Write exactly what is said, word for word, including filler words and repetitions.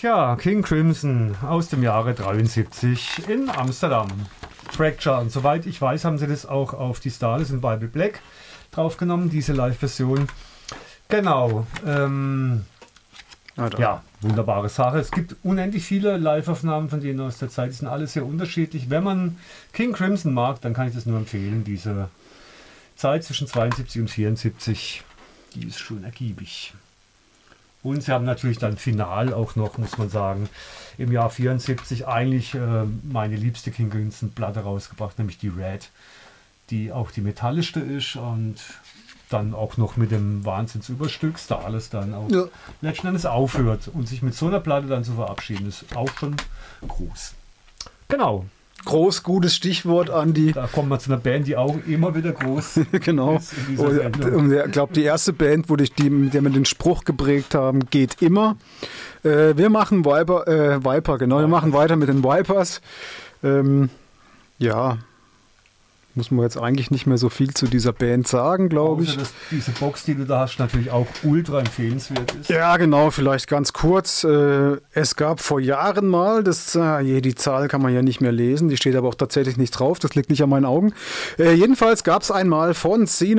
Tja, King Crimson aus dem Jahre dreiundsiebzig in Amsterdam. Fracture. Und soweit ich weiß, haben sie das auch auf die Starless in Bible Black draufgenommen, diese Live-Version. Genau. Ähm, ah, ja, wunderbare Sache. Es gibt unendlich viele Live-Aufnahmen von denen aus der Zeit. Die sind alle sehr unterschiedlich. Wenn man King Crimson mag, dann kann ich das nur empfehlen. Diese Zeit zwischen zweiundsiebzig und vierundsiebzig, die ist schon ergiebig. Und sie haben natürlich dann final auch noch, muss man sagen, im Jahr vierundsiebzig eigentlich äh, meine liebste King Crimson Platte rausgebracht, nämlich die Red, die auch die metallischste ist und dann auch noch mit dem Wahnsinnsüberstück Starless dann auch ja. letzten Endes aufhört. Und sich mit so einer Platte dann zu verabschieden, ist auch schon groß. Genau. Groß, gutes Stichwort, Andi. Da kommen wir zu einer Band, die auch immer wieder groß genau. ist in dieser Sendung. Und ich glaube, die erste Band, wo ich die, mit der wir den Spruch geprägt haben, geht immer. Äh, wir machen Viper, äh, Viper, genau, wir machen weiter mit den Vipers. Ähm, ja, muss man jetzt eigentlich nicht mehr so viel zu dieser Band sagen, glaube ich. Dass diese Box, die du da hast, natürlich auch ultra empfehlenswert ist. Ja, genau, vielleicht ganz kurz. Äh, es gab vor Jahren mal, das, äh, je, die Zahl kann man ja nicht mehr lesen, die steht aber auch tatsächlich nicht drauf, das liegt nicht an meinen Augen. Äh, jedenfalls gab es einmal von Sino